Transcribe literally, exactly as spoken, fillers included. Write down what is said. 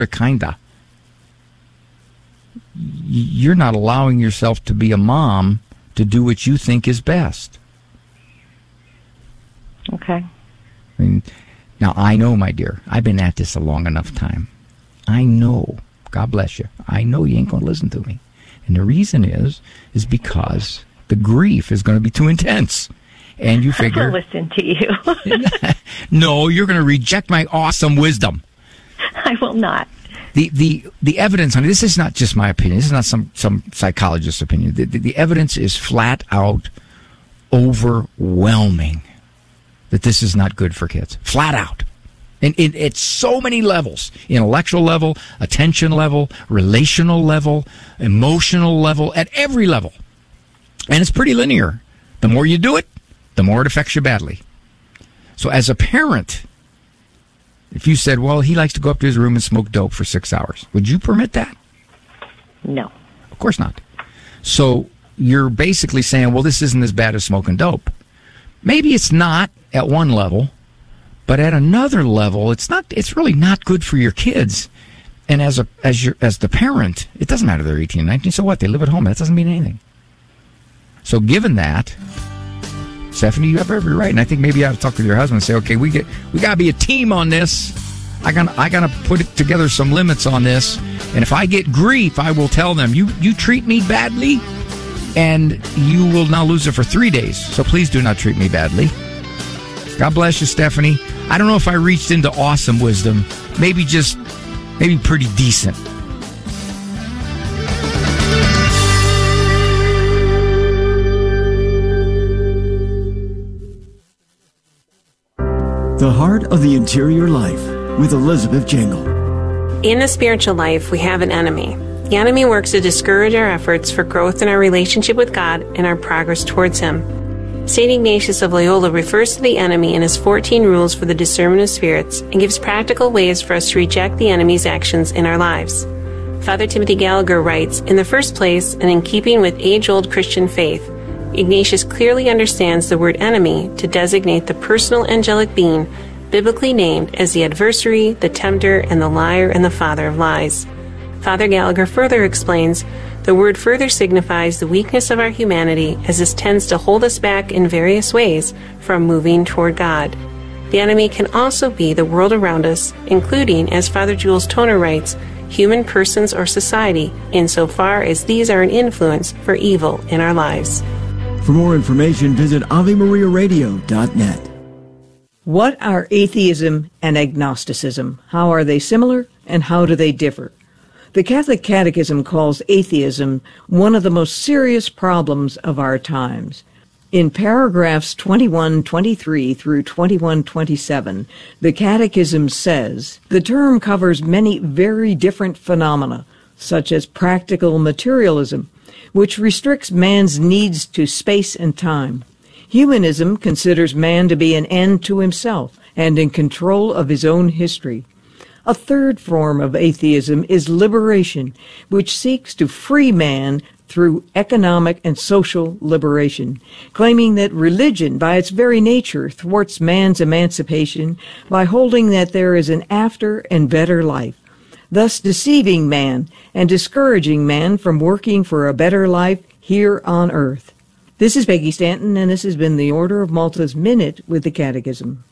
kinda. You're not allowing yourself to be a mom to do what you think is best. Okay. I mean, now, I know, my dear, I've been at this a long enough time. I know, God bless you, I know you ain't going to listen to me. And the reason is, is because the grief is going to be too intense. And you figure... I'll listen to you. No, you're going to reject my awesome wisdom. I will not. The the the evidence, honey, this is not just my opinion. This is not some, some psychologist's opinion. The, the, the evidence is flat out overwhelming that this is not good for kids. Flat out. And it, it's so many levels. Intellectual level, attention level, relational level, emotional level, at every level. And it's pretty linear. The more you do it, the more it affects you badly. So as a parent, if you said, well, he likes to go up to his room and smoke dope for six hours, would you permit that? No. Of course not. So you're basically saying, well, this isn't as bad as smoking dope. Maybe it's not at one level, but at another level, it's not. It's really not good for your kids. And as a as your as the parent, it doesn't matter they're eighteen, nineteen. So what? They live at home. That doesn't mean anything. So given that, Stephanie, you have every right, and I think maybe you have to talk with your husband and say, okay, we get we got to be a team on this. I got I got to put it together some limits on this, and if I get grief, I will tell them you you treat me badly, and you will now lose it for three days. So please do not treat me badly. God bless you, Stephanie. I don't know if I reached into awesome wisdom. Maybe just maybe pretty decent. The Heart of the Interior Life with Elizabeth Jangle. In the spiritual life, we have an enemy. The enemy works to discourage our efforts for growth in our relationship with God and our progress towards Him. Saint Ignatius of Loyola refers to the enemy in his fourteen rules for the discernment of spirits and gives practical ways for us to reject the enemy's actions in our lives. Father Timothy Gallagher writes, in the first place, and in keeping with age-old Christian faith, Ignatius clearly understands the word enemy to designate the personal angelic being biblically named as the adversary, the tempter, and the liar and the father of lies. Father Gallagher further explains, the word further signifies the weakness of our humanity as this tends to hold us back in various ways from moving toward God. The enemy can also be the world around us, including, as Father Jules Toner writes, human persons or society, insofar as these are an influence for evil in our lives. For more information, visit Ave Maria Radio dot net. What are atheism and agnosticism? How are they similar, and how do they differ? The Catholic Catechism calls atheism one of the most serious problems of our times. In paragraphs twenty-one twenty-three through twenty-one twenty-seven, the Catechism says, the term covers many very different phenomena, such as practical materialism, which restricts man's needs to space and time. Humanism considers man to be an end to himself and in control of his own history. A third form of atheism is liberation, which seeks to free man through economic and social liberation, claiming that religion, by its very nature, thwarts man's emancipation by holding that there is an after and better life, thus deceiving man and discouraging man from working for a better life here on earth. This is Peggy Stanton, and this has been the Order of Malta's Minute with the Catechism.